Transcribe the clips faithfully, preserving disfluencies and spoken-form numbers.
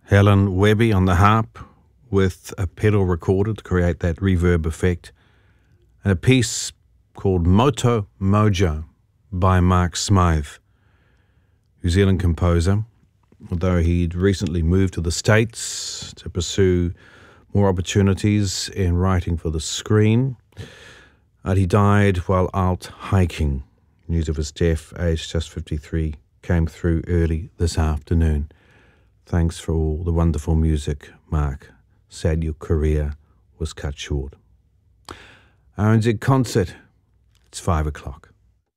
Helen Webby on the harp with a pedal recorder to create that reverb effect. And a piece called Moto Mojo by Mark Smythe, New Zealand composer. Although he'd recently moved to the States to pursue more opportunities in writing for the screen, and he died while out hiking. News of his death, aged just fifty-three, came through early this afternoon. Thanks for all the wonderful music, Mark. Sad your career was cut short. R N Z Concert, it's five o'clock.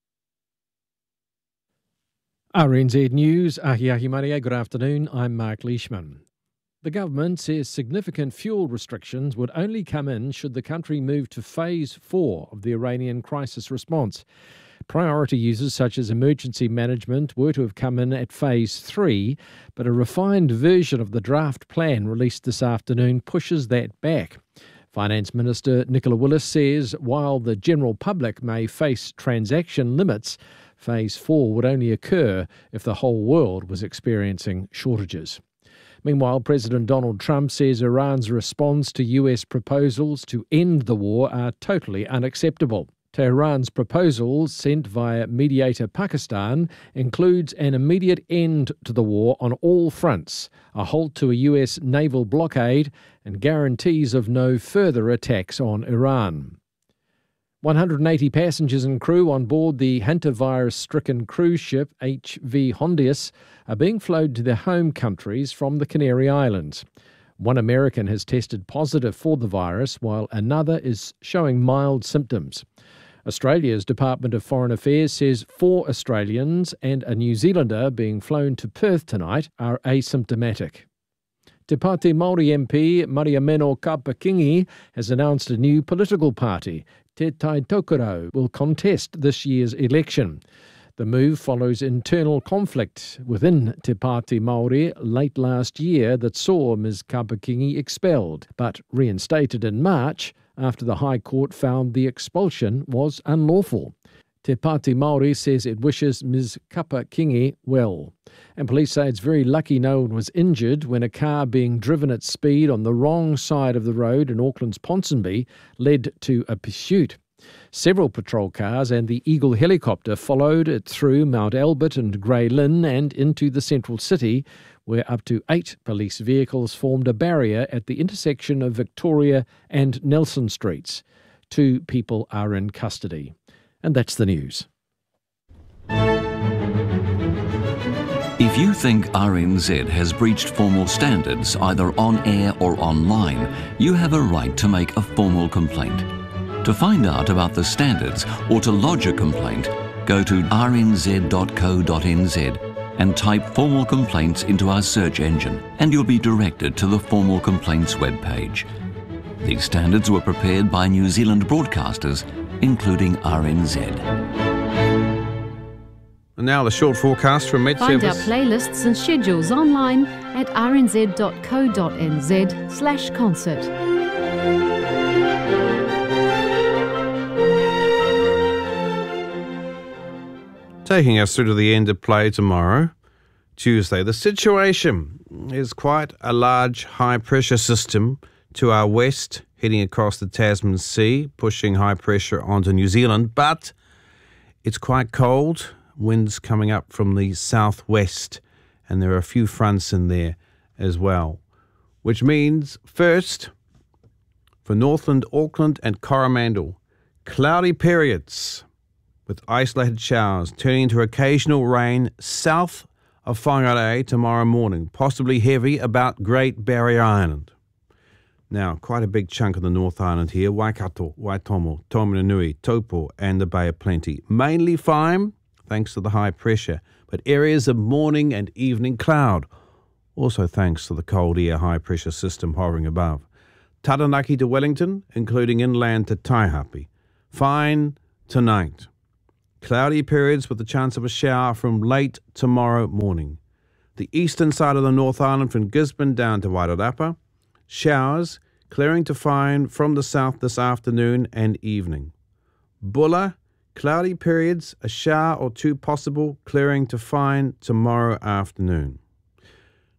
R N Z News, Ahi Ahi Maria, good afternoon, I'm Mark Leishman. The government says significant fuel restrictions would only come in should the country move to phase four of the Iranian crisis response. Priority users such as emergency management were to have come in at phase three, but a refined version of the draft plan released this afternoon pushes that back. Finance Minister Nicola Willis says while the general public may face transaction limits, phase four would only occur if the whole world was experiencing shortages. Meanwhile, President Donald Trump says Iran's response to U S proposals to end the war are totally unacceptable. Tehran's proposals, sent via mediator Pakistan, includes an immediate end to the war on all fronts, a halt to a U S naval blockade, and guarantees of no further attacks on Iran. one hundred eighty passengers and crew on board the hantavirus-stricken cruise ship H V Hondius are being flown to their home countries from the Canary Islands. One American has tested positive for the virus, while another is showing mild symptoms. Australia's Department of Foreign Affairs says four Australians and a New Zealander being flown to Perth tonight are asymptomatic. Te Pāti Māori M P Mariameno Kapakingi has announced a new political party. Te Tai Tokerau will contest this year's election. The move follows internal conflict within Te Pāti Māori late last year that saw Miz Kapakingi expelled, but reinstated in March after the High Court found the expulsion was unlawful. Te Pāti Māori says it wishes Miz Kapakingi well. And police say it's very lucky no one was injured when a car being driven at speed on the wrong side of the road in Auckland's Ponsonby led to a pursuit. Several patrol cars and the Eagle helicopter followed it through Mount Albert and Grey Lynn and into the central city, where up to eight police vehicles formed a barrier at the intersection of Victoria and Nelson Streets. Two people are in custody. And that's the news. If you think R N Z has breached formal standards either on air or online, you have a right to make a formal complaint. To find out about the standards or to lodge a complaint, go to r n z dot co dot n z and type formal complaints into our search engine, and you'll be directed to the formal complaints webpage. These standards were prepared by New Zealand broadcasters, including R N Z. And now the short forecast from Met Find Service. our playlists and schedules online at r n z dot co dot n z slash concert. Taking us through to the end of play tomorrow, Tuesday. The situation is quite a large high-pressure system to our west, heading across the Tasman Sea, pushing high pressure onto New Zealand, but it's quite cold. Winds coming up from the southwest, and there are a few fronts in there as well, which means, first, for Northland, Auckland and Coromandel, cloudy periods with isolated showers turning into occasional rain south of Whangarei tomorrow morning, possibly heavy about Great Barrier Island. Now, quite a big chunk of the North Island here, Waikato, Waitomo, Tominanui, Taupo and the Bay of Plenty. Mainly fine, thanks to the high pressure, but areas of morning and evening cloud, also thanks to the cold air high pressure system hovering above. Taranaki to Wellington, including inland to Taihape. Fine tonight. Cloudy periods with the chance of a shower from late tomorrow morning. The eastern side of the North Island from Gisborne down to Wairarapa. Showers clearing to fine from the south this afternoon and evening. Bulla, cloudy periods, a shower or two possible, clearing to fine tomorrow afternoon.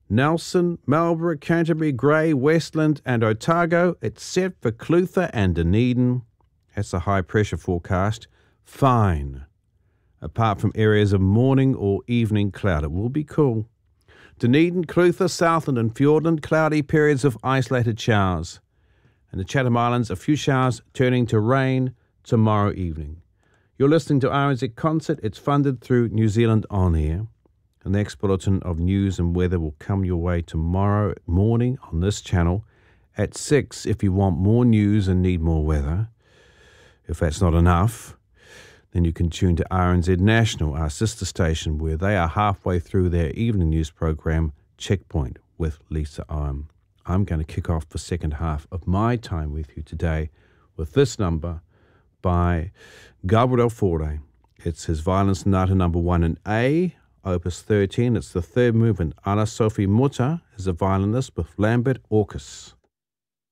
Nelson, Marlborough, Canterbury, Grey, Westland and Otago. It's set for Clutha and Dunedin. That's a high pressure forecast. Fine. Apart from areas of morning or evening cloud. It will be cool. Dunedin, Clutha, Southland and Fiordland, cloudy periods of isolated showers. And the Chatham Islands, a few showers turning to rain tomorrow evening. You're listening to R N Z Concert. It's funded through New Zealand On Air. The next bulletin of news and weather will come your way tomorrow morning on this channel at six if you want more news and need more weather. If that's not enough, then you can tune to R N Z National, our sister station, where they are halfway through their evening news program, Checkpoint, with Lisa Owen. I'm going to kick off the second half of my time with you today with this number by Gabriel Fauré. It's his violin sonata number one in A, Opus thirteen. It's the third movement. Anna Sophie Mutta is a violinist with Lambert Orkus.